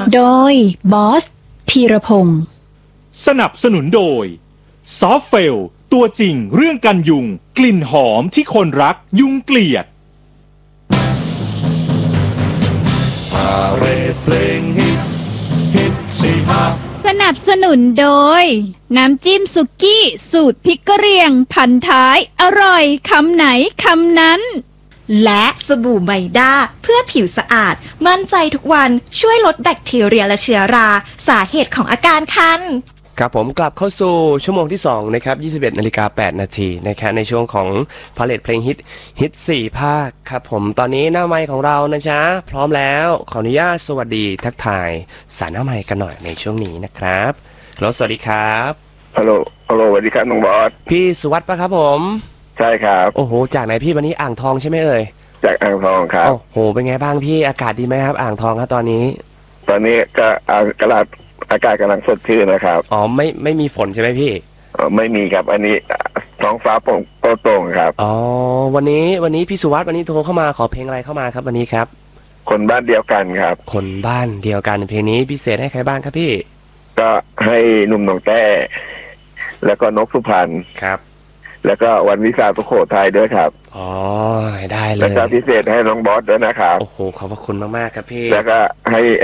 โดยบอสธีรพงศ์สนับสนุนโดยซอฟเฟลตัวจริงเรื่องกันยุงกลิ่นหอมที่คนรักยุงเกลียดพาเรดเพลงฮิตสี่ห้าสนับสนุนโดยน้ำจิ้มสุกี้สูตรพริกกะเหรี่ยงพันท้ายอร่อยคำไหนคำนั้นและสบู่ไมด้าเพื่อผิวสะอาดมั่นใจทุกวันช่วยลดแบคทีเรียและเชื้อราสาเหตุของอาการคันครับผมกลับเข้าสู่ชั่วโมงที่2นะครับ 21:08 นาทีนะครับในช่วงของพาเลทเพลงฮิต4ภาคครับผมตอนนี้หน้าไมค์ของเรานะจ๊ะพร้อมแล้วขออนุญาตสวัสดีทักทายสายหน้าไมค์กันหน่อยในช่วงนี้นะครับฮัลโหลสวัสดีครับฮัลโหลสวัสดีครับน้องบอสพี่สุวัสดิ์ปะครับผมใช่ครับโอ้โหจากไหนพี่วันนี้อ่างทองใช่ไหมเอ่ยจากอ่างทองครับโอ้โหเป็นไงบ้างพี่อากาศดีไหมครับอ่างทองครับตอนนี้ก็อากาศกำลังสดชื่นนะครับอ๋อไม่มีฝนใช่ไหมพี่ไม่มีครับอันนี้ท้องฟ้าโปร่งครับอ๋อวันนี้พี่สุวัสดิ์วันนี้โทรเข้ามาขอเพลงอะไรเข้ามาครับวันนี้ครับคนบ้านเดียวกันครับคนบ้านเดียวกันเพลงนี้พิเศษให้ใครบ้างครับพี่ก็ให้หนุ่มหนองแต้แล้วก็นกสุพรรณครับแล้วก็วันวิสาสุโขทัยด้วยครับอ๋อได้เลยแล้วก็พิเศษให้น้องบอสด้วยนะครับโอ้โหขอบพระคุณมากๆครับพี่แล้วก็ให้